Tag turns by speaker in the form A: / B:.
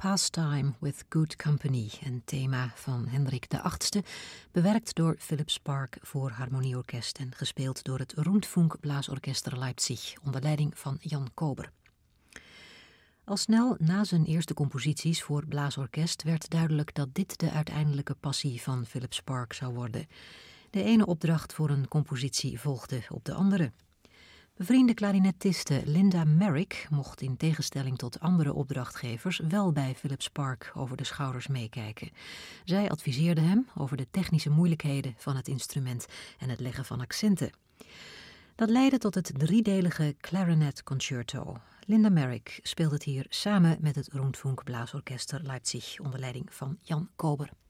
A: Pastime with Good Company, een thema van Hendrik VIII, bewerkt door Philip Spark voor harmonieorkest en gespeeld door het Rundfunk Blaasorchester Leipzig onder leiding van Jan Kober. Al snel na zijn eerste composities voor blaasorkest werd duidelijk dat dit de uiteindelijke passie van Philip Spark zou worden. De ene opdracht voor een compositie volgde op de andere. Bevriende klarinettiste Linda Merrick mocht in tegenstelling tot andere opdrachtgevers wel bij Philip Spark over de schouders meekijken. Zij adviseerde hem over de technische moeilijkheden van het instrument en het leggen van accenten. Dat leidde tot het driedelige Clarinet Concerto. Linda Merrick speelt het hier samen met het Rundfunk Blaasorchester Leipzig onder leiding van Jan Kober.